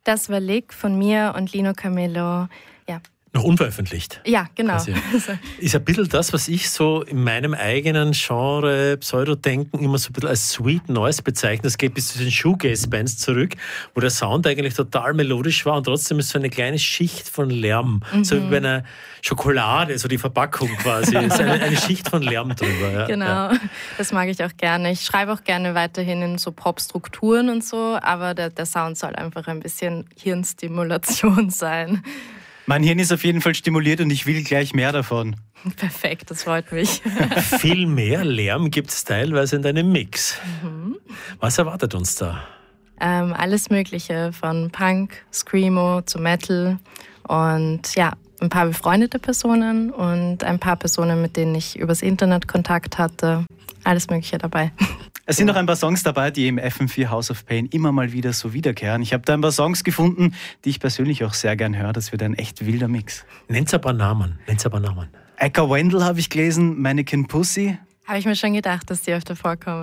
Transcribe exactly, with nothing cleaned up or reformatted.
Das war Lick von mir und Lino Camillo. Ja. Noch unveröffentlicht. Ja, genau. Quasi. Ist ein bisschen das, was ich so in meinem eigenen Genre Pseudo-Denken immer so ein bisschen als Sweet Noise bezeichne. Das geht bis zu den Shoegaze-Bands zurück, wo der Sound eigentlich total melodisch war und trotzdem ist so eine kleine Schicht von Lärm. Mhm. So wie bei einer Schokolade, so die Verpackung quasi. Es ist eine, eine Schicht von Lärm drüber. Ja. Genau, ja. Das mag ich auch gerne. Ich schreibe auch gerne weiterhin in so Pop-Strukturen und so, aber der, der Sound soll einfach ein bisschen Hirnstimulation sein. Mein Hirn ist auf jeden Fall stimuliert und ich will gleich mehr davon. Perfekt, das freut mich. Viel mehr Lärm gibt es teilweise in deinem Mix. Mhm. Was erwartet uns da? Ähm, alles Mögliche, von Punk, Screamo zu Metal und ja, ein paar befreundete Personen und ein paar Personen, mit denen ich übers Internet Kontakt hatte. Alles Mögliche dabei. Es sind noch ein paar Songs dabei, die im F M vier House of Pain immer mal wieder so wiederkehren. Ich habe da ein paar Songs gefunden, die ich persönlich auch sehr gern höre. Das wird ein echt wilder Mix. Nennt's ein paar Namen. Nennt's ein paar Namen. Eka Wendell habe ich gelesen, Mannequin Pussy. Habe ich mir schon gedacht, dass die öfter vorkommen.